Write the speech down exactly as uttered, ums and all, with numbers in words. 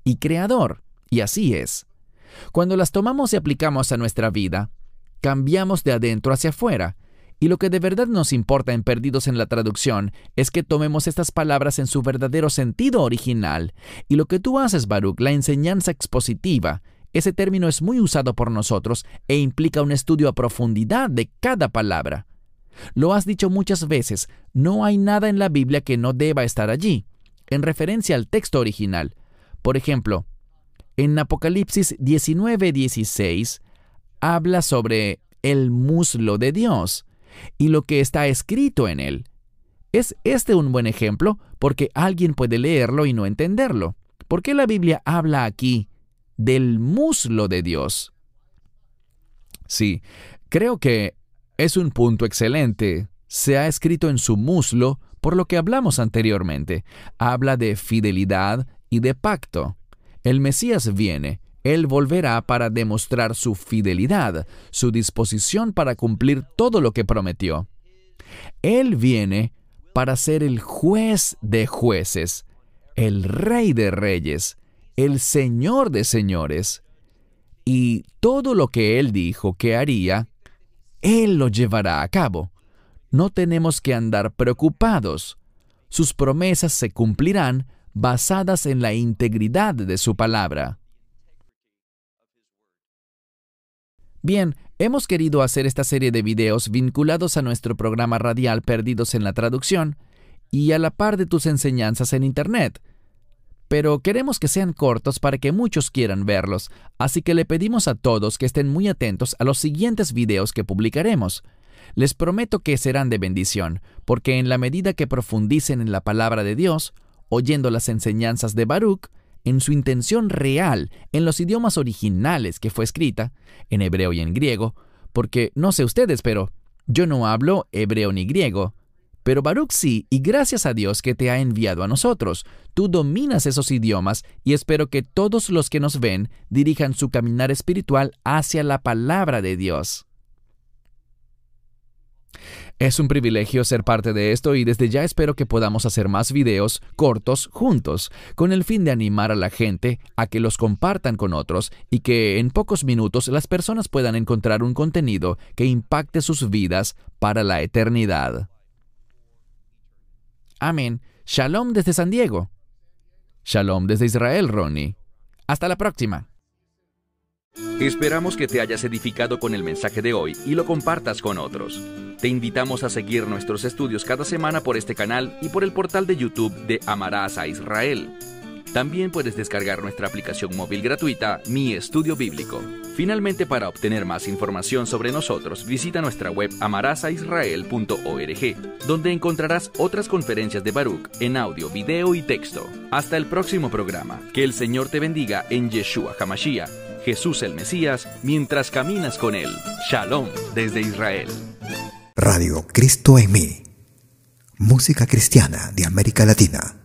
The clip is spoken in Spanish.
y creador. Y así es. Cuando las tomamos y aplicamos a nuestra vida, cambiamos de adentro hacia afuera. Y lo que de verdad nos importa en Perdidos en la Traducción es que tomemos estas palabras en su verdadero sentido original. Y lo que tú haces, Baruch, la enseñanza expositiva, ese término es muy usado por nosotros e implica un estudio a profundidad de cada palabra. Lo has dicho muchas veces, no hay nada en la Biblia que no deba estar allí, en referencia al texto original. Por ejemplo, en Apocalipsis diecinueve dieciséis habla sobre el muslo de Dios y lo que está escrito en él. ¿Es este un buen ejemplo? Porque alguien puede leerlo y no entenderlo. ¿Por qué la Biblia habla aquí del muslo de Dios? Sí, creo que es un punto excelente. Se ha escrito en su muslo por lo que hablamos anteriormente. Habla de fidelidad y de pacto. El Mesías viene. Él volverá para demostrar su fidelidad, su disposición para cumplir todo lo que prometió. Él viene para ser el juez de jueces, el rey de reyes, el señor de señores. Y todo lo que Él dijo que haría, Él lo llevará a cabo. No tenemos que andar preocupados. Sus promesas se cumplirán basadas en la integridad de su palabra. Bien, hemos querido hacer esta serie de videos vinculados a nuestro programa radial Perdidos en la Traducción y a la par de tus enseñanzas en Internet. Pero queremos que sean cortos para que muchos quieran verlos, así que le pedimos a todos que estén muy atentos a los siguientes videos que publicaremos. Les prometo que serán de bendición, porque en la medida que profundicen en la palabra de Dios, oyendo las enseñanzas de Baruch, en su intención real, en los idiomas originales que fue escrita, en hebreo y en griego, porque no sé ustedes, pero yo no hablo hebreo ni griego, pero Baruch sí, y gracias a Dios que te ha enviado a nosotros. Tú dominas esos idiomas y espero que todos los que nos ven dirijan su caminar espiritual hacia la palabra de Dios. Es un privilegio ser parte de esto y desde ya espero que podamos hacer más videos cortos juntos, con el fin de animar a la gente a que los compartan con otros y que en pocos minutos las personas puedan encontrar un contenido que impacte sus vidas para la eternidad. Amén. Shalom desde San Diego. Shalom desde Israel, Ronnie. Hasta la próxima. Esperamos que te hayas edificado con el mensaje de hoy y lo compartas con otros. Te invitamos a seguir nuestros estudios cada semana por este canal y por el portal de YouTube de Amarás a Israel. También puedes descargar nuestra aplicación móvil gratuita, Mi Estudio Bíblico. Finalmente, para obtener más información sobre nosotros, visita nuestra web amarás a israel punto org, donde encontrarás otras conferencias de Baruch en audio, video y texto. Hasta el próximo programa. Que el Señor te bendiga en Yeshua HaMashiach, Jesús el Mesías, mientras caminas con Él. Shalom desde Israel. Radio Cristo en mí. Música cristiana de América Latina.